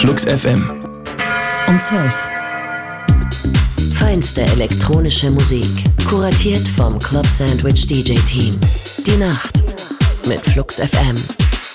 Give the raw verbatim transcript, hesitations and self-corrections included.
Flux F M. Um zwölf. Feinste elektronische Musik, kuratiert vom Club Sandwich D J Team. Die Nacht mit Flux F M.